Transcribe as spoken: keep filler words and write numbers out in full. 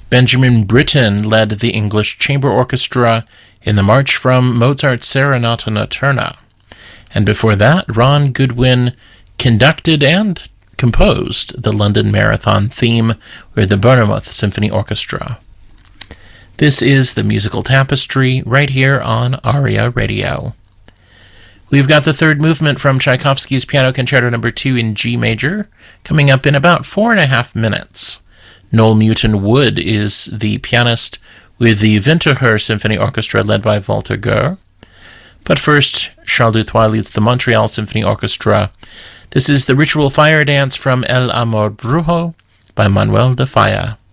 Benjamin Britten led the English Chamber Orchestra in the march from Mozart's Serenata Notturna. And before that, Ron Goodwin conducted and composed the London Marathon theme with the Bournemouth Symphony Orchestra. This is the Musical Tapestry right here on ARIA Radio. We've got the third movement from Tchaikovsky's Piano Concerto Number two in G major, coming up in about four and a half minutes. Noel Mewton Wood is the pianist with the Winterthur Symphony Orchestra led by Walter Goer. But first, Charles Dutoit leads the Montreal Symphony Orchestra. This is the Ritual Fire Dance from El Amor Brujo by Manuel de Falla.